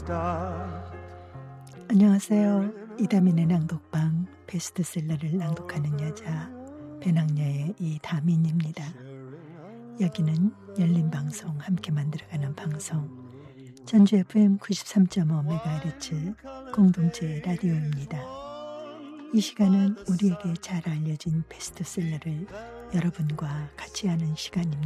안녕하세요. 이다민의 낭독방 베스트셀러를 낭독하는 여자 배낭여의 이다민입니다. 여기는 열린방송 함께 만들어가는 방송 전주 FM 93.5MHz 공동체 라디오입니다. 이 시간은 우리에게 잘 알려진 베스트셀러를 여러분과 같이 하는 시간입니다.